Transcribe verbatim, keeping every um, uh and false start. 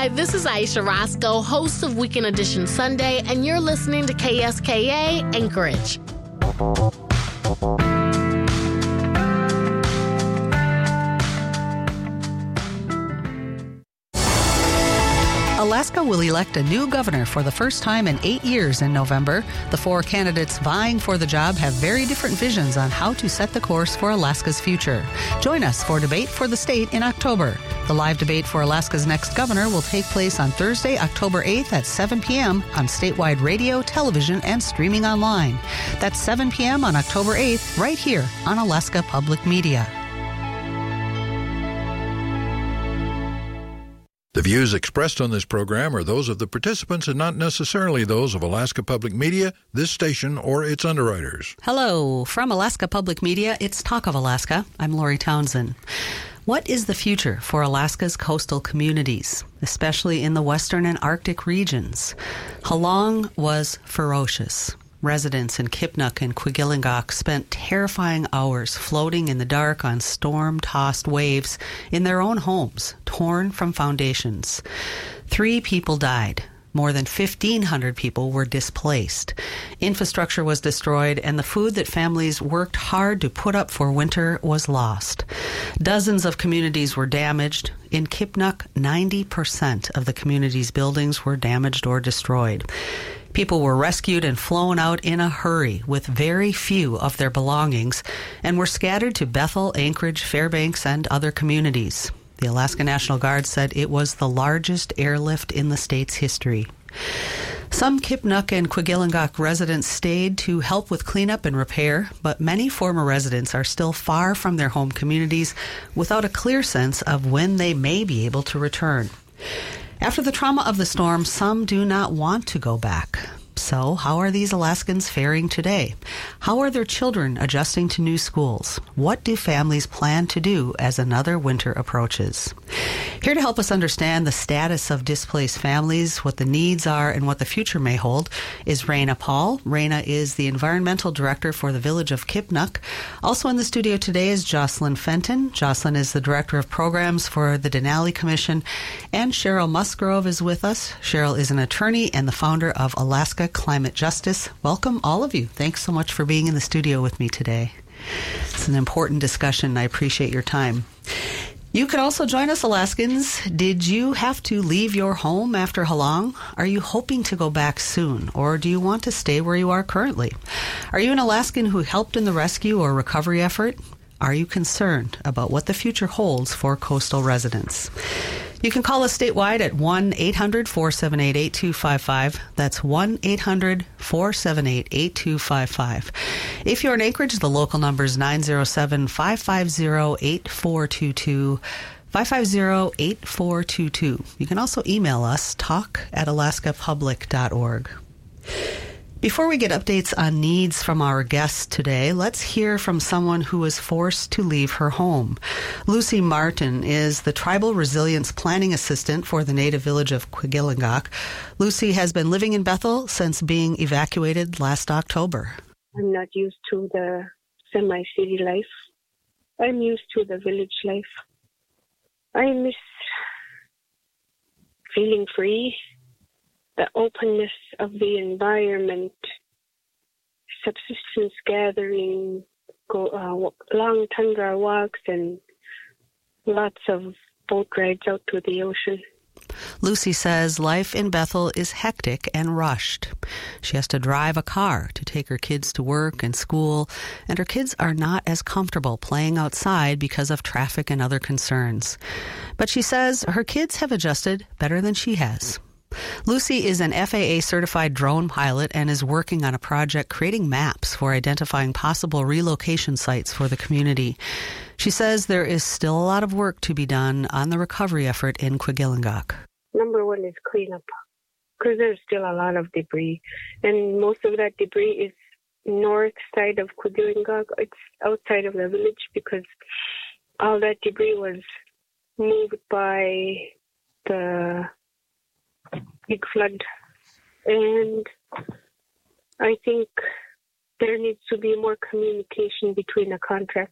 Hi, this is Aisha Roscoe, host of Weekend Edition Sunday, and you're listening to K S K A Anchorage. Alaska will elect a new governor for the first time in eight years in November. The four candidates vying for the job have very different visions on how to set the course for Alaska's future. Join us for Debate for the State in October. The live debate for Alaska's next governor will take place on Thursday, October eighth at seven p.m. on statewide radio, television, and streaming online. That's seven p.m. on October eighth, right here on Alaska Public Media. The views expressed on this program are those of the participants and not necessarily those of Alaska Public Media, this station, or its underwriters. Hello. From Alaska Public Media, it's Talk of Alaska. I'm Lori Townsend. What is the future for Alaska's coastal communities, especially in the western and Arctic regions? Halong was ferocious. Residents in Kipnuk and Kwigillingok spent terrifying hours floating in the dark on storm-tossed waves in their own homes, torn from foundations. Three people died. More than fifteen hundred people were displaced. Infrastructure was destroyed, and the food that families worked hard to put up for winter was lost. Dozens of communities were damaged. In Kipnuk, ninety percent of the community's buildings were damaged or destroyed. People were rescued and flown out in a hurry with very few of their belongings and were scattered to Bethel, Anchorage, Fairbanks, and other communities. The Alaska National Guard said it was the largest airlift in the state's history. Some Kipnuk and Kwigillingok residents stayed to help with cleanup and repair, but many former residents are still far from their home communities without a clear sense of when they may be able to return. After the trauma of the storm, some do not want to go back. So, how are these Alaskans faring today? How are their children adjusting to new schools? What do families plan to do as another winter approaches? Here to help us understand the status of displaced families, what the needs are, and what the future may hold is Raina Paul. Raina is the Environmental Director for the Village of Kipnuk. Also in the studio today is Jocelyn Fenton. Jocelyn is the Director of Programs for the Denali Commission. And Cheryl Musgrove is with us. Cheryl is an attorney and the founder of Alaska Climate Justice. Welcome, all of you. Thanks so much for being in the studio with me today. It's an important discussion. I appreciate your time. You could also join us, Alaskans. Did you have to leave your home after Halong? Are you hoping to go back soon, or do you want to stay where you are currently? Are you an Alaskan who helped in the rescue or recovery effort? Are you concerned about what the future holds for coastal residents? You can call us statewide at one eight hundred four seven eight eight two five five. That's one eight hundred four seven eight eight two five five. If you're in Anchorage, the local number is nine zero seven, five five zero, eight four two two. five five zero, eight four two two. You can also email us, talk at alaska public dot org. Before we get updates on needs from our guests today, let's hear from someone who was forced to leave her home. Lucy Martin is the Tribal Resilience Planning Assistant for the native village of Kwigillingok. Lucy has been living in Bethel since being evacuated last October. I'm not used to the semi-city life. I'm used to the village life. I miss feeling free. The openness of the environment, subsistence gathering, go, uh, long tundra walks, and lots of boat rides out to the ocean. Lucy says life in Bethel is hectic and rushed. She has to drive a car to take her kids to work and school, and her kids are not as comfortable playing outside because of traffic and other concerns. But she says her kids have adjusted better than she has. Lucy is an F A A-certified drone pilot and is working on a project creating maps for identifying possible relocation sites for the community. She says there is still a lot of work to be done on the recovery effort in Kwigillingok. Number one is cleanup, because there's still a lot of debris, and most of that debris is north side of Kwigillingok. It's outside of the village because all that debris was moved by the big flood, and I think there needs to be more communication between the contractors